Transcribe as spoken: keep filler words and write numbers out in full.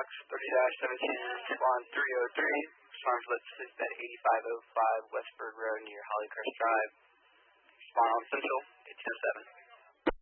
Fox thirty seventeen, Swan three oh three, Respond for Let's at eighty-five oh five Westford Road near Hollycrest Drive. Respond on Central, eighteen oh seven.